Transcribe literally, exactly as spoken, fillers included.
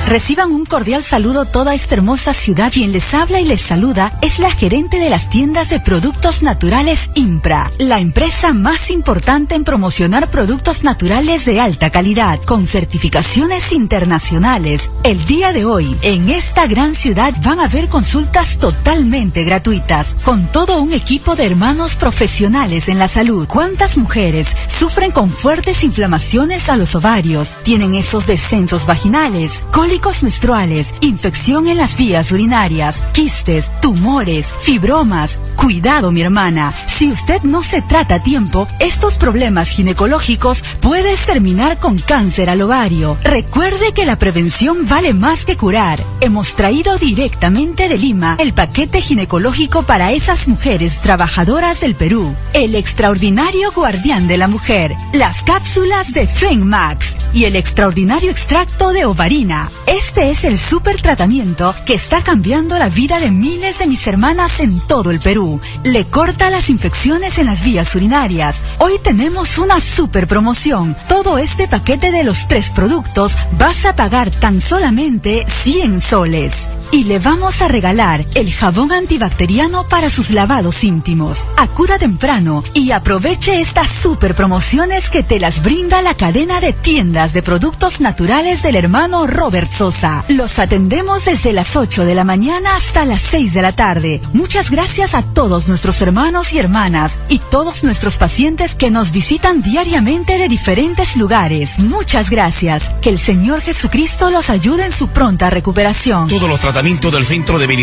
Reciban un cordial saludo toda esta hermosa ciudad. Quien les habla y les saluda es la gerente de las tiendas de productos naturales Impra, la empresa más importante en promocionar productos naturales de alta calidad, con certificaciones internacionales. El día de hoy, en esta gran ciudad van a haber consultas totalmente gratuitas, con todo un equipo de hermanos profesionales en la salud. ¿Cuántas mujeres sufren con fuertes inflamaciones a los ovarios, tienen esos descensos vaginales, cólicos menstruales, infección en las vías urinarias, quistes, tumores, fibromas? Cuidado, mi hermana, si usted no se trata a tiempo, estos problemas ginecológicos pueden terminar con cáncer al ovario. Recuerde que la prevención vale más que curar. Hemos traído directamente de Lima el paquete ginecológico para esas mujeres trabajadoras del Perú, el extraordinario guardián de la mujer, las cápsulas de FemMax y el extraordinario extracto de ovarina. Este es el super tratamiento que está cambiando la vida de miles de mis hermanas en todo el Perú. Le corta las infecciones en las vías urinarias. Hoy tenemos una super promoción. Todo este paquete de los tres productos vas a pagar tan solamente cien soles. Y le vamos a regalar el jabón antibacteriano para sus lavados íntimos. Acuda temprano y aproveche estas super promociones que te las brinda la cadena de tiendas de productos naturales del hermano Robert Sosa. Los atendemos desde las ocho de la mañana hasta las seis de la tarde. Muchas gracias a todos nuestros hermanos y hermanas y todos nuestros pacientes que nos visitan diariamente de diferentes lugares. Muchas gracias. Que el Señor Jesucristo los ayude en su pronta recuperación. Todos los tratamientos del Centro de